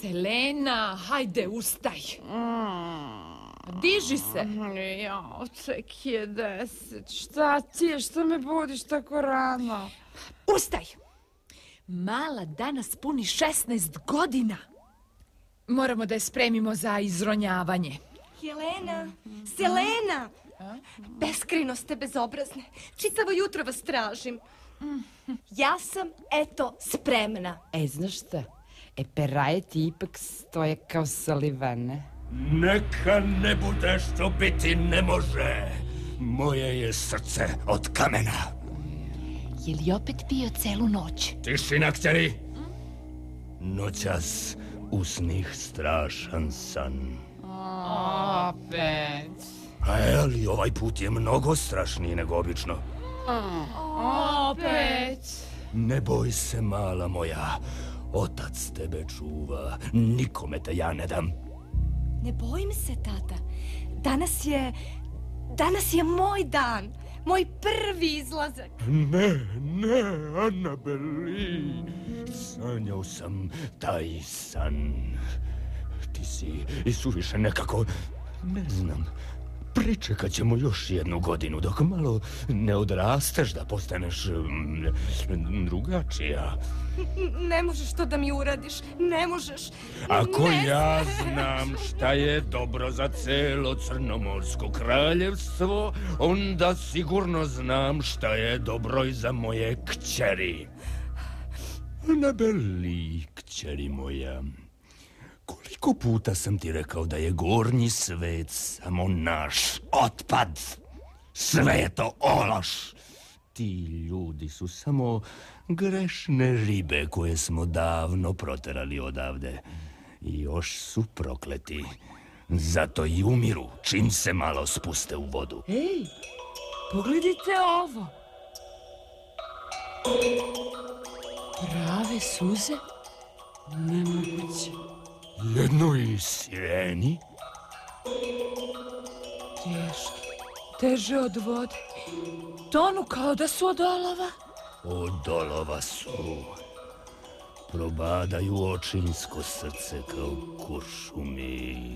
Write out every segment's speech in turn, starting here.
Selena, hajde, ustaj. Diži se. Jao, ček je 10. Šta ti je, što me budiš tako rano? Ustaj. Mala danas puni 16 godina. Moramo da je spremimo za izronjavanje. Jelena, Selena! Beskrajno ste bezobrazne. Čitavo jutro vas tražim. Ja sam, eto, spremna. Znaš šta? Peraje ti ipak stoje kao salivane. Neka ne bude što biti ne može. Moje je srce od kamena. Je li opet pio celu noć? Tišina, kćeri. Noćas usnih strašan san. Opet. Ali ovaj put je mnogo strašniji nego obično. Opet. Ne boj se, mala moja. Otac tebe čuva. Nikome te ja ne dam. Ne bojim se, tata. Danas je moj dan. Moj prvi izlazak. Ne, Annabeli. Sanjao sam taj san. Ti si i suviše nekako, ne znam, pričekat ćemo još 1 godinu dok malo ne odrasteš da postaneš drugačija. Ne možeš to da mi uradiš. Ne možeš. Ako ne ja znam šta je dobro za celo Crnomorsko kraljevstvo, onda sigurno znam šta je dobro i za moje kćeri. Annabeli, kćeri moja, koliko puta sam ti rekao da je gornji svet samo naš otpad? Sve je to ološ. Ti ljudi su samo grešne ribe koje smo davno proterali odavde. I još su prokleti. Zato i umiru čim se malo spuste u vodu. Ej, pogledajte ovo. Prave suze? Nemoguće. Jednoj sireni? Teški. Teže od vode. Tonu kao da su od olova. Od olova su. Probadaju očinsko srce kao kuršumi.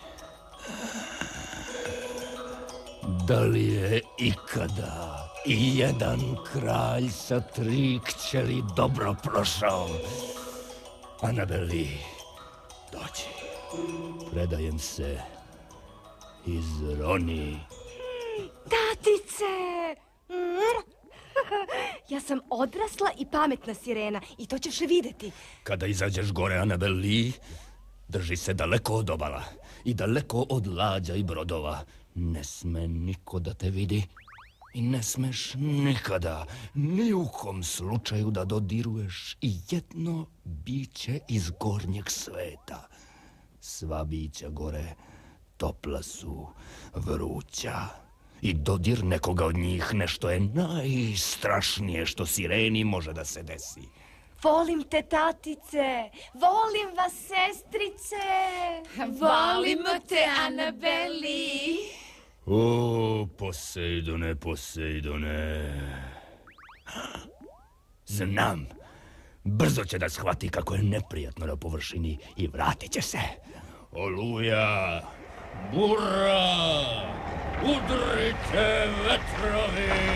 Da li je ikada i jedan kralj sa 3 kćeri dobro prošao? Annabeli, dođi. Predajem se. Izroni. Tatice! Ja sam odrasla i pametna sirena i to ćeš vidjeti. Kada izađeš gore, Annabeli, drži se daleko od obala i daleko od lađa i brodova. Ne sme niko da te vidi i ne smeš nikada, ni u kom slučaju da dodiruješ i jedno biće iz gornjeg sveta. Sva bića gore topla su, vruća. I dodir nekoga od njih nešto je najstrašnije što sireni može da se desi. Volim te, tatice. Volim vas, sestrice. Volimo te, Annabeli. O, Poseidone, Poseidone. Znam. Brzo će da shvati kako je neprijatno na površini i vratit će se. Oluja, bura, udrite vetrovi.